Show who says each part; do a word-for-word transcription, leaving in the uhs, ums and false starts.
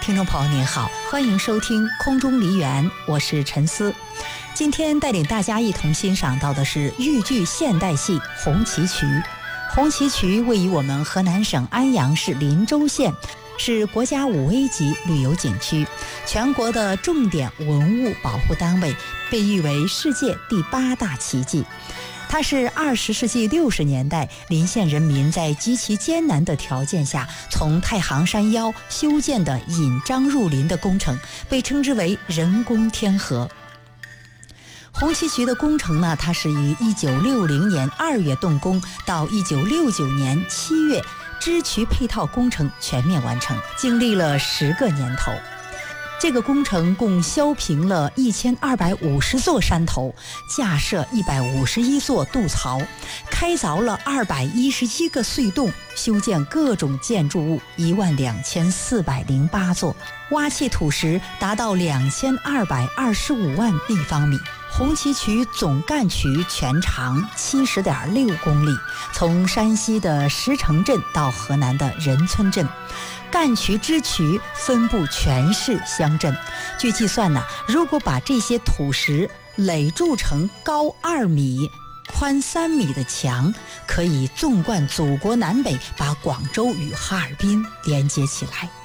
Speaker 1: 听众朋友您好，欢迎收听空中梨园，我是陈思。今天带领大家一同欣赏到的是豫剧现代戏《红旗渠》。红旗渠位于我们河南省安阳市林州县，是国家五 A 级旅游景区，全国的重点文物保护单位，被誉为世界第八大奇迹。它是二十世纪六十年代临县人民在极其艰难的条件下，从太行山腰修建的引漳入林的工程，被称之为人工天河。红旗渠的工程呢，它是于一九六零年二月动工，到一九六九年七月支渠配套工程全面完成，经历了十个年头。这个工程共削平了一千二百五十座山头，架设一百五十一座渡槽，开凿了二百一十一个隧洞，修建各种建筑物一万两千四百零八座，挖砌土石达到两千二百二十五万立方米。红旗渠总干渠全长七十点六公里，从山西的石城镇到河南的任村镇，干渠支渠分布全市乡镇。据计算呢，如果把这些土石垒筑成高二米、宽三米的墙，可以纵贯祖国南北，把广州与哈尔滨连接起来。